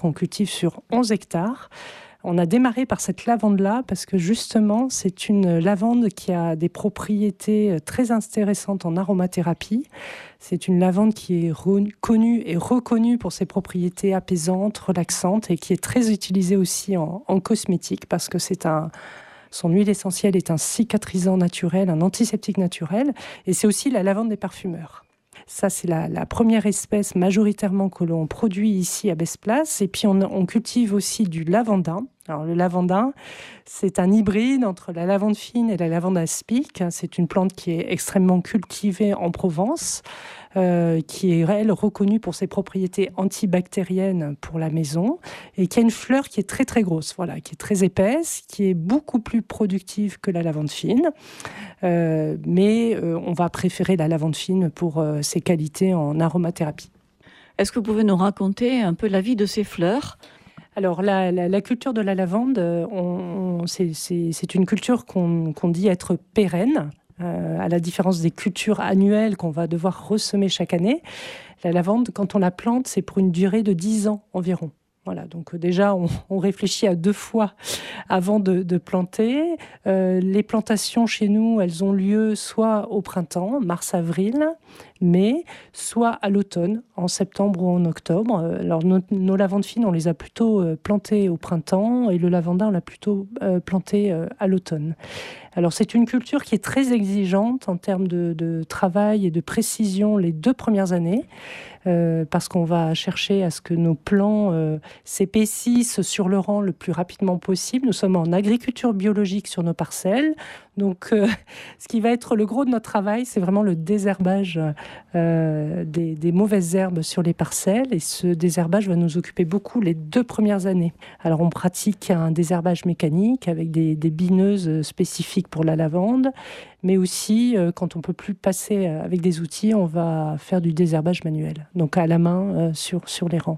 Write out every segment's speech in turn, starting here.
qu'on cultive sur 11 hectares. On a démarré par cette lavande-là parce que justement, c'est une lavande qui a des propriétés très intéressantes en aromathérapie. C'est une lavande qui est connue et reconnue pour ses propriétés apaisantes, relaxantes et qui est très utilisée aussi en cosmétique parce que son huile essentielle est un cicatrisant naturel, un antiseptique naturel et c'est aussi la lavande des parfumeurs. Ça, c'est la première espèce majoritairement que l'on produit ici à Besse-Place. Et puis, on cultive aussi du lavandin. Alors, le lavandin, c'est un hybride entre la lavande fine et la lavande aspic. C'est une plante qui est extrêmement cultivée en Provence, qui est, elle, reconnue pour ses propriétés antibactériennes pour la maison et qui a une fleur qui est très, très grosse, voilà, qui est très épaisse, qui est beaucoup plus productive que la lavande fine. Mais on va préférer la lavande fine pour ses qualités en aromathérapie. Est-ce que vous pouvez nous raconter un peu la vie de ces fleurs ? Alors, la culture de la lavande, c'est une culture qu'on dit être pérenne, à la différence des cultures annuelles qu'on va devoir ressemer chaque année. La lavande, quand on la plante, c'est pour une durée de 10 ans environ. Voilà, donc déjà, on réfléchit à 2 fois avant de planter. Les plantations chez nous, elles ont lieu soit au printemps, mars-avril, mai, soit à l'automne, en septembre ou en octobre. Alors, nos lavandes fines, on les a plutôt plantées au printemps et le lavandin, on l'a plutôt planté à l'automne. Alors, c'est une culture qui est très exigeante en termes de travail et de précision les 2 premières années. Parce qu'on va chercher à ce que nos plants s'épaississent sur le rang le plus rapidement possible. Nous sommes en agriculture biologique sur nos parcelles. Donc, ce qui va être le gros de notre travail, c'est vraiment le désherbage des mauvaises herbes sur les parcelles. Et ce désherbage va nous occuper beaucoup les 2 premières années. Alors, on pratique un désherbage mécanique avec des bineuses spécifiques pour la lavande. Mais aussi, quand on ne peut plus passer avec des outils, on va faire du désherbage manuel, donc à la main sur les rangs.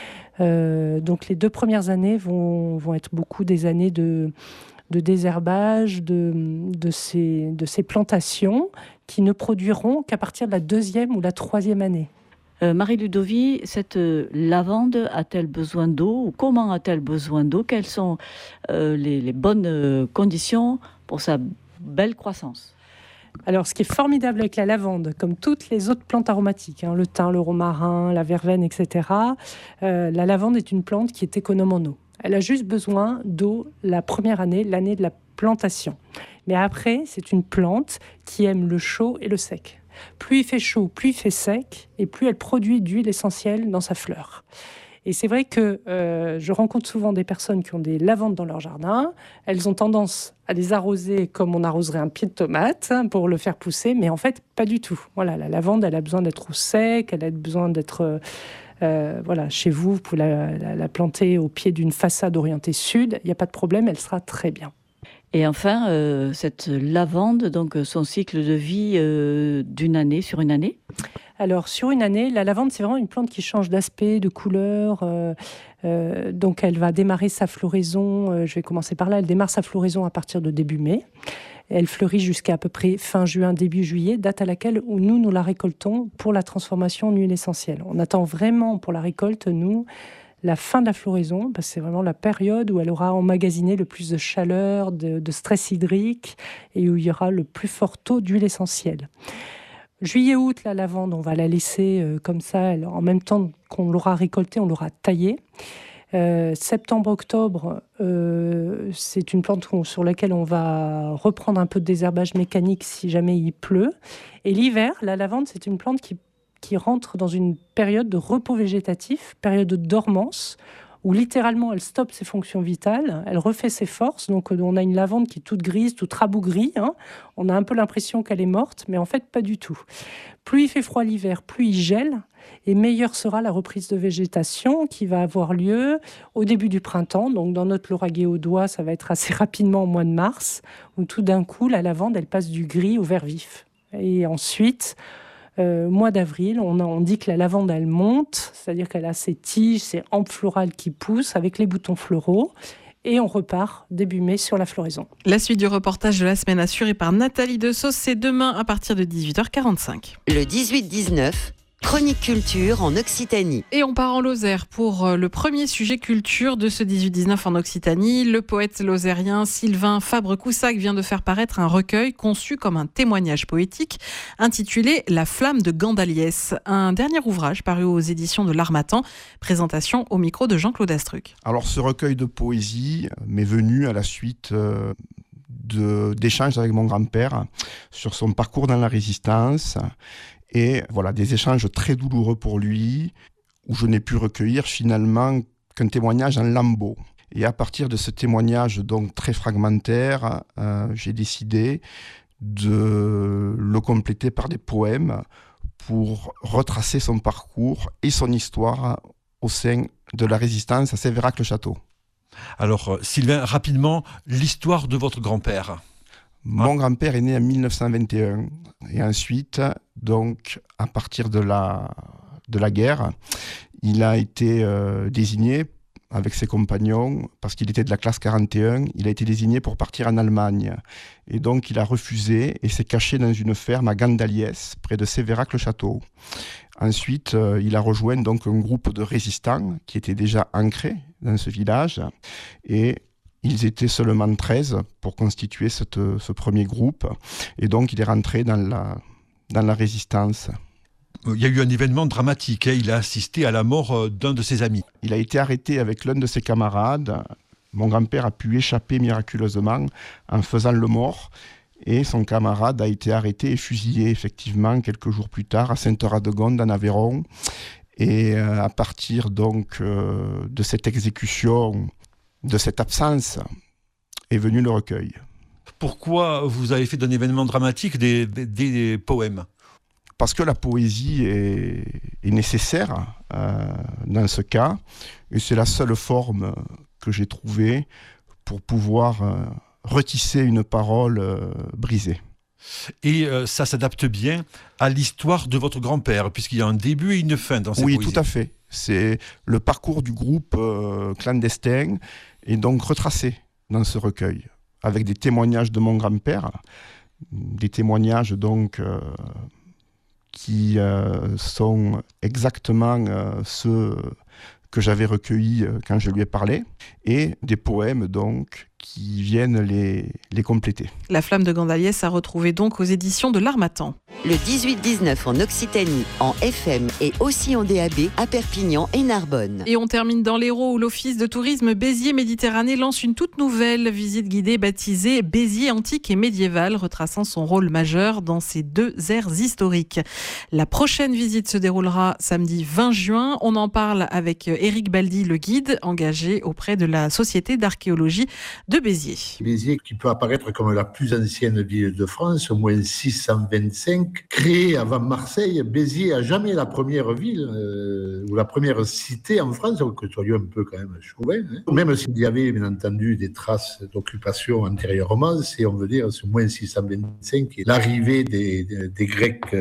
Donc les 2 premières années vont être beaucoup des années de désherbage de ces plantations qui ne produiront qu'à partir de la 2e ou la 3e année. Marie Ludovy, cette lavande a-t-elle besoin d'eau ou comment a-t-elle besoin d'eau ? Quelles sont les bonnes conditions pour sa belle croissance? Alors, ce qui est formidable avec la lavande, comme toutes les autres plantes aromatiques, le thym, le romarin, la verveine, etc., la lavande est une plante qui est économe en eau. Elle a juste besoin d'eau la première année, l'année de la plantation. Mais après, c'est une plante qui aime le chaud et le sec. Plus il fait chaud, plus il fait sec, et plus elle produit d'huile essentielle dans sa fleur. Et c'est vrai que je rencontre souvent des personnes qui ont des lavandes dans leur jardin. Elles ont tendance à les arroser comme on arroserait un pied de tomate pour le faire pousser, mais en fait, pas du tout. Voilà, la lavande, elle a besoin d'être au sec, elle a besoin d'être... chez vous pouvez la planter au pied d'une façade orientée sud. Il n'y a pas de problème, elle sera très bien. Et enfin, cette lavande, donc son cycle de vie d'une année sur une année ? Alors, sur une année, la lavande, c'est vraiment une plante qui change d'aspect, de couleur. Donc, elle va démarrer sa floraison. Je vais commencer par là. Elle démarre sa floraison à partir de début mai. Elle fleurit jusqu'à peu près fin juin, début juillet, date à laquelle nous la récoltons pour la transformation en huile essentielle. On attend vraiment pour la récolte, nous, la fin de la floraison, parce que c'est vraiment la période où elle aura emmagasiné le plus de chaleur, de stress hydrique, et où il y aura le plus fort taux d'huile essentielle. Juillet-août, la lavande, on va la laisser comme ça. En même temps qu'on l'aura récoltée, on l'aura taillée. Septembre-octobre, c'est une plante sur laquelle on va reprendre un peu de désherbage mécanique si jamais il pleut. Et l'hiver, la lavande, c'est une plante qui rentre dans une période de repos végétatif, période de dormance, où littéralement elle stoppe ses fonctions vitales, elle refait ses forces. Donc on a une lavande qui est toute grise, toute rabougrie. On a un peu l'impression qu'elle est morte, mais en fait pas du tout. Plus il fait froid l'hiver, plus il gèle, et meilleure sera la reprise de végétation qui va avoir lieu au début du printemps. Donc dans notre lauragais au doigt, ça va être assez rapidement au mois de mars, où tout d'un coup la lavande elle passe du gris au vert vif. Et ensuite... mois d'avril, on dit que la lavande, elle monte, c'est-à-dire qu'elle a ses tiges, ses hampes florales qui poussent avec les boutons floraux. Et on repart début mai sur la floraison. La suite du reportage de la semaine assurée par Nathalie Dessausse, c'est demain à partir de 18h45. Le 18-19, Chronique culture en Occitanie. Et on part en Lozère pour le premier sujet culture de ce 18-19 en Occitanie. Le poète lozérien Sylvain Fabre-Coussac vient de faire paraître un recueil conçu comme un témoignage poétique intitulé La flamme de Gandaliès, un dernier ouvrage paru aux éditions de l'Harmattan. Présentation au micro de Jean-Claude Astruc. Alors ce recueil de poésie m'est venu à la suite d'échanges avec mon grand-père sur son parcours dans la résistance. Et voilà, des échanges très douloureux pour lui, où je n'ai pu recueillir finalement qu'un témoignage en lambeaux. Et à partir de ce témoignage donc très fragmentaire, j'ai décidé de le compléter par des poèmes pour retracer son parcours et son histoire au sein de la résistance à Sévérac-le-Château. Alors Sylvain, rapidement, l'histoire de votre grand-père. Mon grand-père est né en 1921 et ensuite, donc, à partir de la guerre, il a été désigné avec ses compagnons, parce qu'il était de la classe 41, il a été désigné pour partir en Allemagne. Et donc, il a refusé et s'est caché dans une ferme à Gandaliès, près de Sévérac-le-Château. Ensuite, il a rejoint donc un groupe de résistants qui était déjà ancré dans ce village et ils étaient seulement 13 pour constituer ce premier groupe. Et donc, il est rentré dans la résistance. Il y a eu un événement dramatique. Il a assisté à la mort d'un de ses amis. Il a été arrêté avec l'un de ses camarades. Mon grand-père a pu échapper miraculeusement en faisant le mort. Et son camarade a été arrêté et fusillé, effectivement, quelques jours plus tard, à Sainte-Radegonde, en Aveyron. Et à partir donc de cette exécution, de cette absence, est venu le recueil. Pourquoi vous avez fait d'un événement dramatique des poèmes ? Parce que la poésie est nécessaire dans ce cas, et c'est la seule forme que j'ai trouvée pour pouvoir retisser une parole brisée. Et ça s'adapte bien à l'histoire de votre grand-père, puisqu'il y a un début et une fin dans ces poésies. Oui, tout à fait. C'est le parcours du groupe clandestin et donc retracé dans ce recueil, avec des témoignages de mon grand-père, des témoignages donc qui sont exactement ceux que j'avais recueillis quand je lui ai parlé, et des poèmes donc qui viennent les compléter. La flamme de Gandaliès a retrouvé donc aux éditions de l'Harmattan. Le 18-19 en Occitanie, en FM et aussi en DAB à Perpignan et Narbonne. Et on termine dans l'Hérault où l'Office de tourisme Béziers-Méditerranée lance une toute nouvelle visite guidée baptisée Béziers antique et médiéval, retraçant son rôle majeur dans ces deux aires historiques. La prochaine visite se déroulera samedi 20 juin. On en parle avec Éric Baldi, le guide, engagé auprès de la Société d'archéologie de Béziers. Béziers qui peut apparaître comme la plus ancienne ville de France, au moins 625, créée avant Marseille. Béziers a jamais la première ville ou la première cité en France, que soyons un peu quand même chauvin. Même s'il y avait bien entendu des traces d'occupation antérieurement, c'est on veut dire ce moins 625 et l'arrivée des Grecs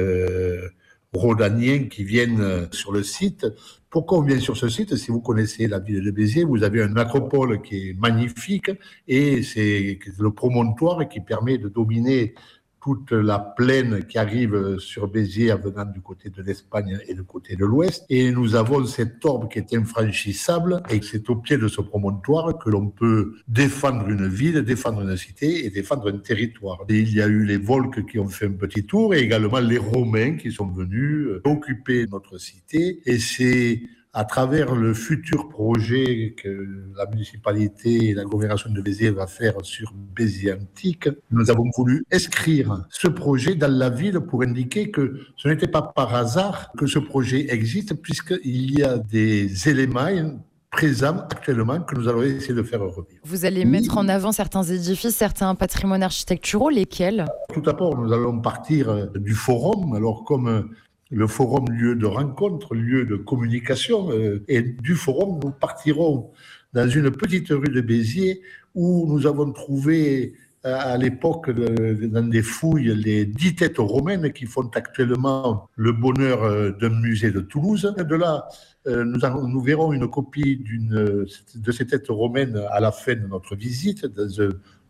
rhodaniens qui viennent sur le site. Pourquoi on vient sur ce site ? Si vous connaissez la ville de Béziers, vous avez une acropole qui est magnifique et c'est le promontoire qui permet de dominer toute la plaine qui arrive sur Béziers en venant du côté de l'Espagne et du côté de l'Ouest. Et nous avons cette orbe qui est infranchissable et c'est au pied de ce promontoire que l'on peut défendre une ville, défendre une cité et défendre un territoire. Et il y a eu les Volsques qui ont fait un petit tour et également les Romains qui sont venus occuper notre cité. Et c'est à travers le futur projet que la municipalité et l'agglomération de Béziers va faire sur Béziers antique, nous avons voulu inscrire ce projet dans la ville pour indiquer que ce n'était pas par hasard que ce projet existe, puisqu'il y a des éléments présents actuellement que nous allons essayer de faire revivre. Vous allez mettre en avant certains édifices, certains patrimoines architecturaux, lesquels ? Tout d'abord, nous allons partir du forum, alors comme le forum, lieu de rencontre, lieu de communication. Et du forum, nous partirons dans une petite rue de Béziers où nous avons trouvé à l'époque, dans des fouilles, les 10 têtes romaines qui font actuellement le bonheur d'un musée de Toulouse. De là, nous verrons une copie de ces têtes romaines à la fin de notre visite, dans un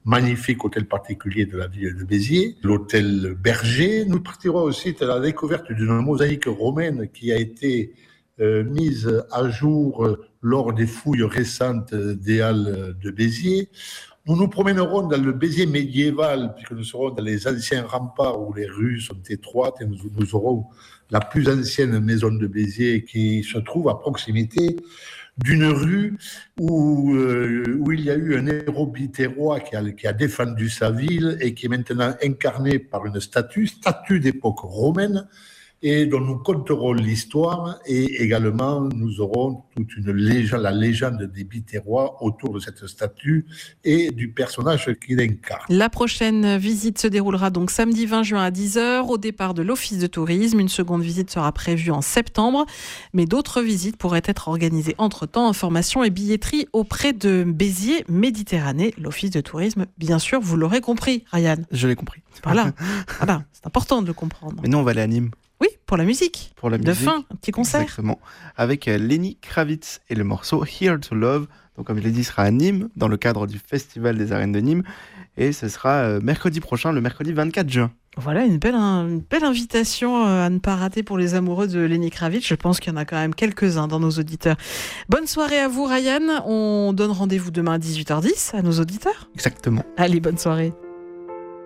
magnifique hôtel particulier de la ville de Béziers, l'hôtel Berger. Nous partirons aussi à la découverte d'une mosaïque romaine qui a été mise à jour lors des fouilles récentes des Halles de Béziers. Nous nous promènerons dans le Béziers médiéval, puisque nous serons dans les anciens remparts où les rues sont étroites, et nous aurons la plus ancienne maison de Béziers qui se trouve à proximité d'une rue où il y a eu un héros biterrois qui a défendu sa ville et qui est maintenant incarné par une statue d'époque romaine, et dont nous conterons l'histoire, et également nous aurons toute une légende, la légende des Biterrois autour de cette statue et du personnage qu'il incarne. La prochaine visite se déroulera donc samedi 20 juin à 10h au départ de l'Office de tourisme. Une seconde visite sera prévue en septembre, mais d'autres visites pourraient être organisées entre-temps. Information et billetterie auprès de Béziers Méditerranée, l'Office de tourisme, bien sûr, vous l'aurez compris, Ryan. Je l'ai compris. Voilà, c'est important de le comprendre. Mais nous, on va aller à Nîmes. Oui, pour la musique. Pour la de musique. fin, un petit concert. Exactement. Avec Lenny Kravitz et le morceau Here to Love. Donc, comme je l'ai dit, ce sera à Nîmes, dans le cadre du Festival des Arènes de Nîmes. Et ce sera mercredi prochain, le mercredi 24 juin. Voilà, une belle invitation à ne pas rater pour les amoureux de Lenny Kravitz. Je pense qu'il y en a quand même quelques-uns dans nos auditeurs. Bonne soirée à vous, Ryan. On donne rendez-vous demain à 18h10 à nos auditeurs. Exactement. Allez, bonne soirée.